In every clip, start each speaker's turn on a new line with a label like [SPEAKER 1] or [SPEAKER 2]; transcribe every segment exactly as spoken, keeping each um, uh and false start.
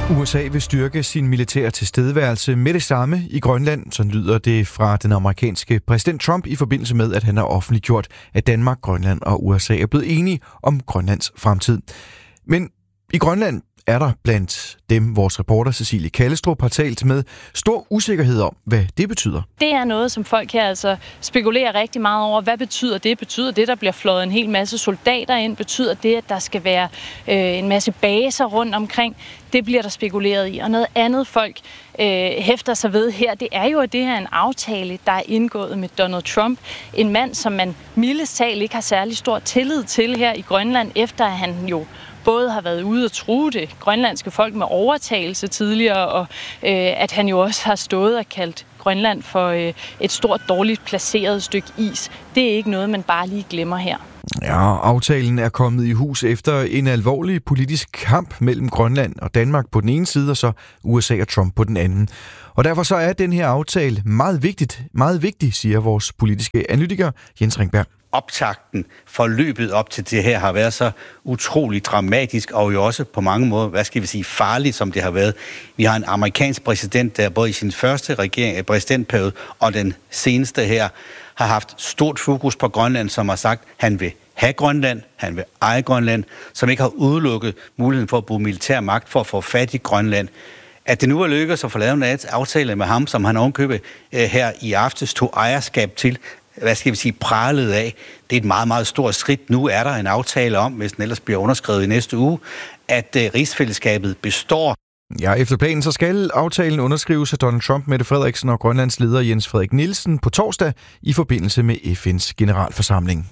[SPEAKER 1] U S A vil styrke sin militære tilstedeværelse med det samme i Grønland. Sådan lyder det fra den amerikanske præsident Trump i forbindelse med, at han har offentliggjort, at Danmark, Grønland og U S A er blevet enige om Grønlands fremtid. Men i Grønland er der blandt dem, vores reporter Cecilie Kallestrup har talt med, stor usikkerhed om, hvad det betyder.
[SPEAKER 2] Det er noget, som folk her altså spekulerer rigtig meget over. Hvad betyder det? Betyder det, der bliver fløjet en hel masse soldater ind? Betyder det, at der skal være øh, en masse baser rundt omkring? Det bliver der spekuleret i. Og noget andet, folk øh, hæfter sig ved her, det er jo, at det her er en aftale, der er indgået med Donald Trump. En mand, som man mildest talt ikke har særlig stor tillid til her i Grønland, efter at han jo både har været ude og true det grønlandske folk med overtagelse tidligere, og øh, at han jo også har stået og kaldt Grønland for øh, et stort, dårligt placeret stykke is. Det er ikke noget, man bare lige glemmer her.
[SPEAKER 1] Ja, aftalen er kommet i hus efter en alvorlig politisk kamp mellem Grønland og Danmark på den ene side, og så U S A og Trump på den anden. Og derfor så er den her aftale meget vigtigt, meget vigtig, siger vores politiske analytiker Jens Ringberg.
[SPEAKER 3] Optakten, forløbet op til det her har været så utrolig dramatisk, og jo også på mange måder, hvad skal vi sige, farligt, som det har været. Vi har en amerikansk præsident, der både i sin første regering, præsidentperiode og den seneste her, har haft stort fokus på Grønland, som har sagt, at han vil have Grønland, han vil eje Grønland, som ikke har udelukket muligheden for at bruge militær magt for at få fat i Grønland. At det nu er lykkedes at få lavet en aftale med ham, som han ovenkøbet øh, her i aftes tog ejerskab til, hvad skal vi sige, pralet af. Det er et meget, meget stort skridt. Nu er der en aftale om, hvis den ellers bliver underskrevet i næste uge, at øh, rigsfællesskabet består.
[SPEAKER 1] Ja, efter planen så skal aftalen underskrives af Donald Trump, Mette Frederiksen og Grønlands leder Jens Frederik Nielsen på torsdag i forbindelse med F N's generalforsamling.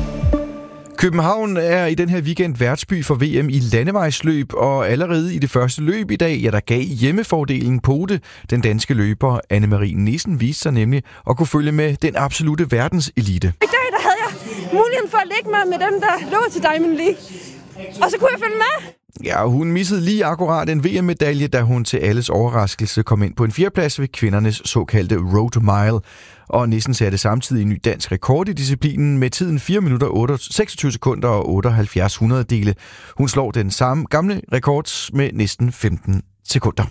[SPEAKER 1] København er i den her weekend værtsby for V M i landevejsløb, og allerede i det første løb i dag, ja, der gav hjemmefordelen Pode. Den danske løber Anne-Marie Nissen viste sig nemlig at kunne følge med den absolute verdenselite.
[SPEAKER 4] I dag der havde jeg muligheden for at ligge med, med dem, der lå til Diamond League, og så kunne jeg følge med.
[SPEAKER 1] Ja, hun missede lige akkurat en V M-medalje, da hun til alles overraskelse kom ind på en fjerdeplads ved kvindernes såkaldte Road Mile. Og Nissen satte samtidig en ny dansk rekord i disciplinen med tiden fire minutter seksogtyve sekunder og otteoghalvfjerds hundrededele. Hun slår den samme gamle rekord med næsten femten sekunder.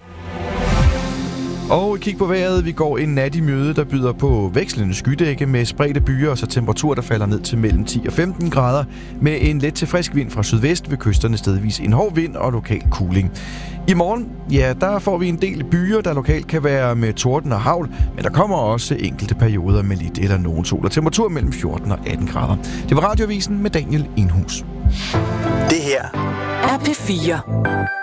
[SPEAKER 1] Og kig på vejret. Vi går en nat i møde, der byder på vekslende skydække med spredte byer, og så temperatur, der falder ned til mellem ti og femten grader, med en let til frisk vind fra sydvest ved kysterne stedvis en hård vind og lokal kuling. I morgen, ja, der får vi en del byer, der lokalt kan være med torden og hagl, men der kommer også enkelte perioder med lidt eller nogen sol og temperatur mellem fjorten og atten grader. Det var Radioavisen med Daniel Enhus.
[SPEAKER 5] Det her er P fire.